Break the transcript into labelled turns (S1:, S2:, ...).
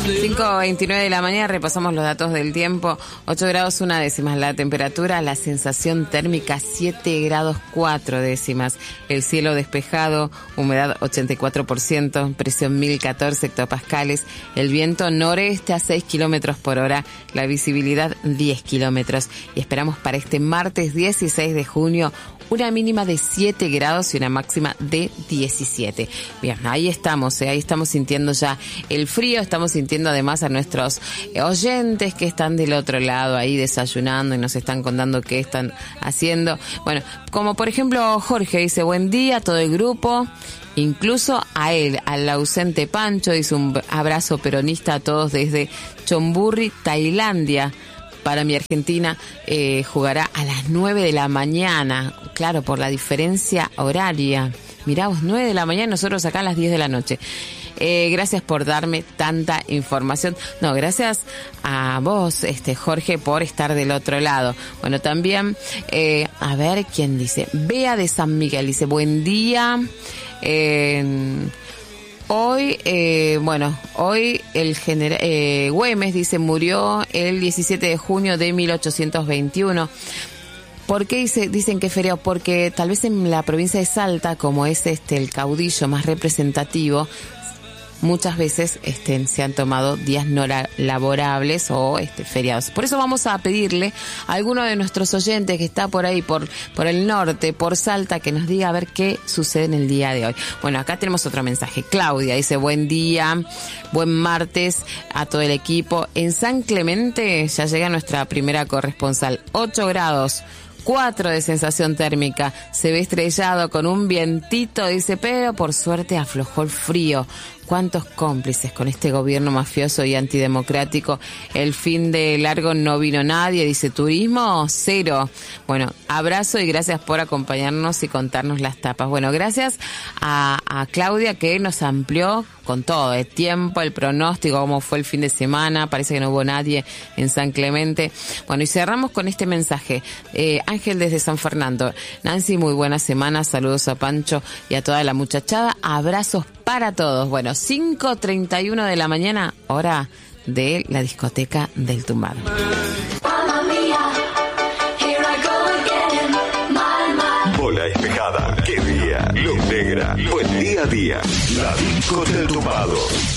S1: 5:29 de la mañana, repasamos los datos del tiempo. 8 grados 1 décimas la temperatura, la sensación térmica 7 grados 4 décimas. El cielo despejado, humedad 84%, presión 1014 hectopascales, el viento noreste a 6 kilómetros por hora, la visibilidad 10 kilómetros. Y esperamos para este martes 16 de junio una mínima de 7 grados y una máxima de 17. Bien, ahí estamos sintiendo ya el frío, estamos sintiendo además a nuestros oyentes que están del otro lado ahí desayunando y nos están contando qué están haciendo. Bueno, como por ejemplo Jorge dice, buen día a todo el grupo, incluso a él, al ausente Pancho, dice un abrazo peronista a todos desde Chonburi, Tailandia. Para mi Argentina jugará a las 9 de la mañana, claro, por la diferencia horaria. Mirá vos, 9 de la mañana, nosotros acá a las 10 de la noche. Gracias por darme tanta información. No, gracias a vos, Jorge, por estar del otro lado. Bueno, también, a ver, ¿quién dice? Bea de San Miguel dice, buen día. Hoy el general Güemes dice murió el 17 de junio de 1821. ¿Por qué dicen que es feriado? Porque tal vez en la provincia de Salta, como es el caudillo más representativo, muchas veces se han tomado días no laborables o feriados. Por eso vamos a pedirle a alguno de nuestros oyentes que está por ahí, por el norte, por Salta, que nos diga a ver qué sucede en el día de hoy. Bueno, acá tenemos otro mensaje. Claudia dice, buen día, buen martes a todo el equipo. En San Clemente ya llega nuestra primera corresponsal. 8 grados. 4 de sensación térmica, se ve estrellado con un vientito, dice, pero por suerte aflojó el frío. Cuántos cómplices con este gobierno mafioso y antidemocrático. El fin de largo no vino nadie, dice, turismo cero. Bueno, abrazo y gracias por acompañarnos y contarnos las tapas. Bueno, gracias a Claudia que nos amplió con todo, el tiempo, el pronóstico, cómo fue el fin de semana. Parece que no hubo nadie en San Clemente. Bueno, y cerramos con este mensaje. Ángel desde San Fernando. Nancy, muy buena semana. Saludos a Pancho y a toda la muchachada. Abrazos para todos. Bueno, 5:31 de la mañana, hora de la discoteca del Tumbado.
S2: Bola despejada, qué día, luz negra, buen día a día. La disco del Tumbado.